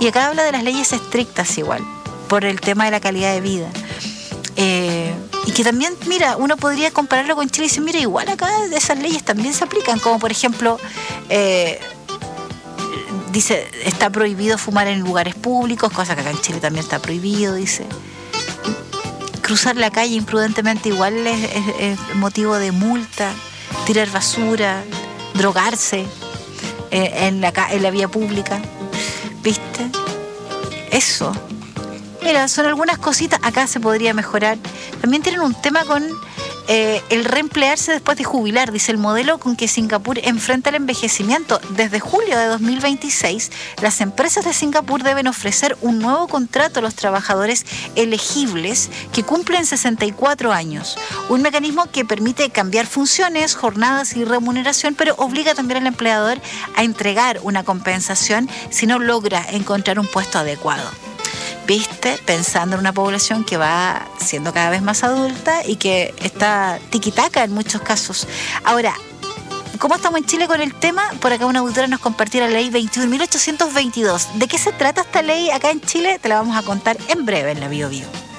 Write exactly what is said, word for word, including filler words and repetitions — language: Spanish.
Y acá habla de las leyes estrictas igual, por el tema de la calidad de vida. Eh, y que también, mira, uno podría compararlo con Chile y decir, mira, igual acá esas leyes también se aplican, como por ejemplo, eh, dice, está prohibido fumar en lugares públicos, cosa que acá en Chile también está prohibido, dice. Cruzar la calle imprudentemente igual es, es, es motivo de multa, tirar basura, drogarse eh, en, la, en la vía pública, ¿viste? Eso. Mira, son algunas cositas. Acá se podría mejorar. También tienen un tema con eh, el reemplearse después de jubilar. Dice, el modelo con que Singapur enfrenta el envejecimiento. Desde julio de dos mil veintiséis, las empresas de Singapur deben ofrecer un nuevo contrato a los trabajadores elegibles que cumplen sesenta y cuatro años. Un mecanismo que permite cambiar funciones, jornadas y remuneración, pero obliga también al empleador a entregar una compensación si no logra encontrar un puesto adecuado. ¿Viste? Pensando en una población que va siendo cada vez más adulta y que está tiquitaca en muchos casos. Ahora, ¿cómo estamos en Chile con el tema? Por acá una auditora nos compartió la ley veintiún mil ochocientos veintidós. ¿De qué se trata esta ley acá en Chile? Te la vamos a contar en breve en la Bio Bio.